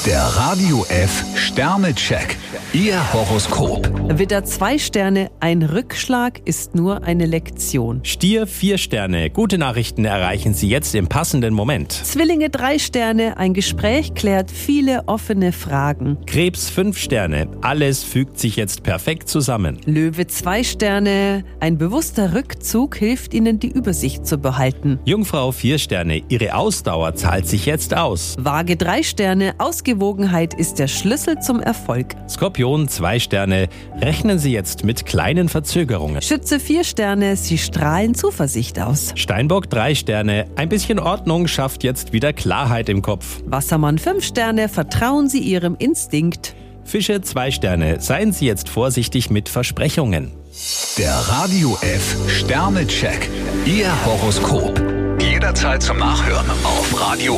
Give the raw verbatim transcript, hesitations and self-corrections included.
Der Radio F Sternecheck. Ihr Horoskop. Widder zwei Sterne, ein Rückschlag ist nur eine Lektion. Stier vier Sterne, gute Nachrichten erreichen Sie jetzt im passenden Moment. Zwillinge drei Sterne, ein Gespräch klärt viele offene Fragen. Krebs fünf Sterne, alles fügt sich jetzt perfekt zusammen. Löwe zwei Sterne, ein bewusster Rückzug hilft Ihnen, die Übersicht zu behalten. Jungfrau vier Sterne, Ihre Ausdauer zahlt sich jetzt aus. Waage drei Sterne, Ausgewogenheit ist der Schlüssel zum Erfolg. Skorpion zwei Sterne, rechnen Sie jetzt mit kleinen Verzögerungen. Schütze vier Sterne, Sie strahlen Zuversicht aus. Steinbock drei Sterne, ein bisschen Ordnung schafft jetzt wieder Klarheit im Kopf. Wassermann fünf Sterne, vertrauen Sie Ihrem Instinkt. Fische zwei Sterne, seien Sie jetzt vorsichtig mit Versprechungen. Der Radio F Sternecheck. Ihr Horoskop. Jederzeit zum Nachhören auf Radio